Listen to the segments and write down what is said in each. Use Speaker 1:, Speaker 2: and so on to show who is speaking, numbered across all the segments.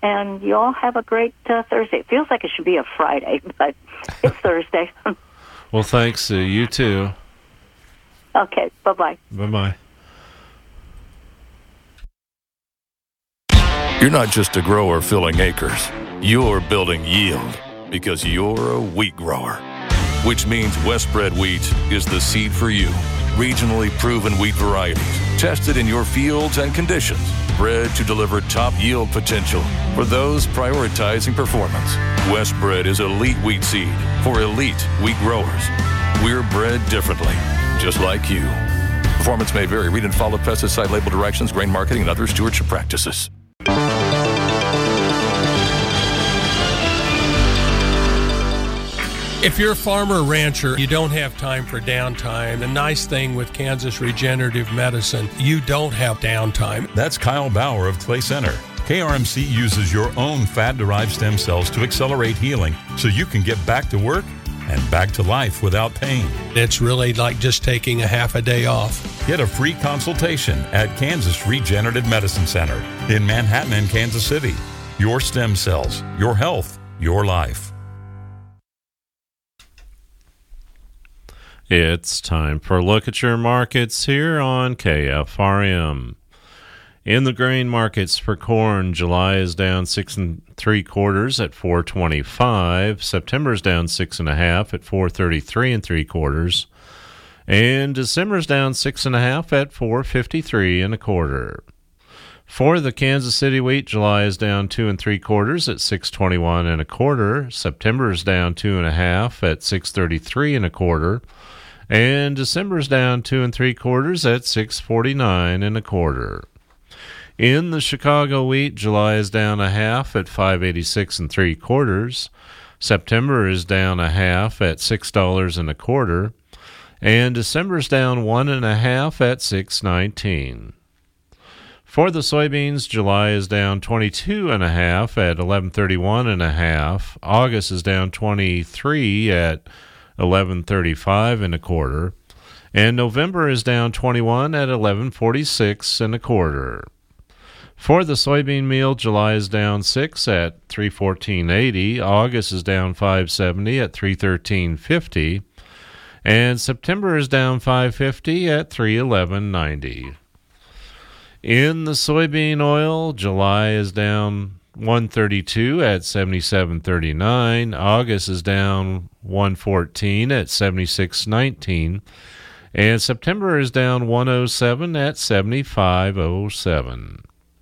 Speaker 1: and you all have a great Thursday. It feels like it should be a Friday, but it's Thursday.
Speaker 2: Well, thanks. You too.
Speaker 1: Okay, bye-bye.
Speaker 2: Bye-bye.
Speaker 3: You're not just a grower filling acres. You're building yield because you're a wheat grower, which means Westbred wheat is the seed for you. Regionally proven wheat varieties, tested in your fields and conditions, bred to deliver top yield potential for those prioritizing performance. Westbred is elite wheat seed for elite wheat growers. We're bred differently, just like you. Performance may vary. Read and follow pesticide label directions, grain marketing, and other stewardship practices.
Speaker 4: If you're a farmer or rancher, you don't have time for downtime. The nice thing with Kansas Regenerative Medicine, you don't have downtime.
Speaker 5: That's Kyle Bauer of Clay Center. KRMC uses your own fat-derived stem cells to accelerate healing so you can get back to work and back to life without pain.
Speaker 4: It's really like just taking a half a day off.
Speaker 5: Get a free consultation at Kansas Regenerative Medicine Center in Manhattan and Kansas City. Your stem cells, your health, your life.
Speaker 2: It's time for a look at your markets here on KFRM. In the grain markets for corn, July is down 6 3/4 at $4.25. September is down 6 1/2 at $4.33 3/4, and December is down 6 1/2 at $4.53 1/4. For the Kansas City wheat, July is down 2 3/4 at $6.21 1/4. September is down 2 1/2 at $6.33 1/4. And December's down 2 3/4 at $6.49 1/4. In the Chicago wheat, July is down 1/2 at $5.86 3/4. September is down 1/2 at $6 1/4. And December's down 1 1/2 at $6.19. For the soybeans, July is down 22 1/2 at $11.31 1/2. August is down 23 at $11.35 1/4, and November is down 21 at $11.46 1/4. For the soybean meal, July is down 6 at $314.80, August is down 570 at $313.50, and September is down 550 at $311.90. In the soybean oil, July is down 132 at 77.39. August is down 114 at 76.19, and September is down 107 at 75.07.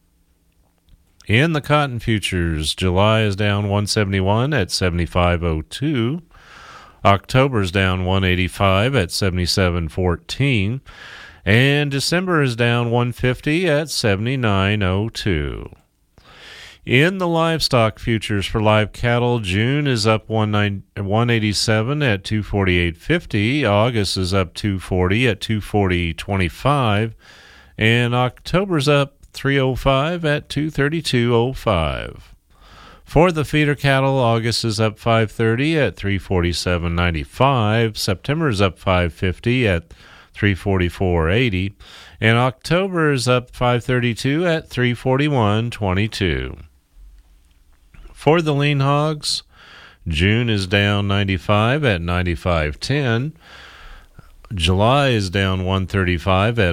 Speaker 2: In the cotton futures, July is down 171 at 75.02. October is down 185 at 77.14, and December is down 150 at 79.02. In the livestock futures for live cattle, June is up 187 at 248.50. August is up 240 at 240.25, and October's up 305 at 232.05. For the feeder cattle, August is up 530 at 347.95. September is up 550 at 344.80, and October is up 532 at 341.22. For the lean hogs, June is down 95 at 95.10. July is down 135 at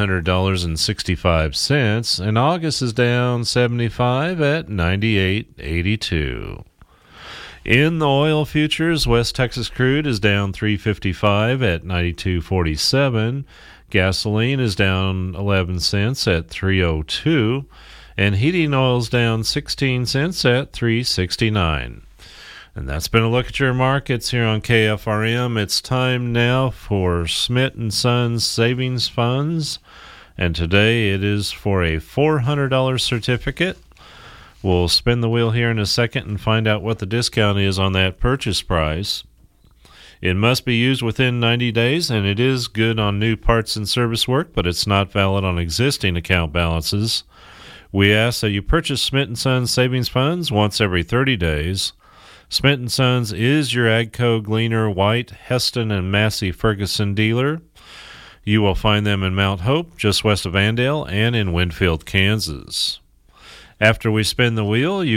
Speaker 2: $100.65, and August is down 75 at 98.82. In the oil futures, West Texas crude is down 355 at 92.47. Gasoline is down 11 cents at 302. And heating oil's down 16 cents at $3.69. And that's been a look at your markets here on KFRM. It's time now for Smith & Sons Savings Funds, and today it is for a $400 certificate. We'll spin the wheel here in a second and find out what the discount is on that purchase price. It must be used within 90 days, and it is good on new parts and service work, but it's not valid on existing account balances. We ask that you purchase Smith & Sons Savings Funds once every 30 days. Smith & Sons is your AGCO, Gleaner, White, Heston, and Massey Ferguson dealer. You will find them in Mount Hope, just west of Andale, and in Winfield, Kansas. After we spin the wheel, you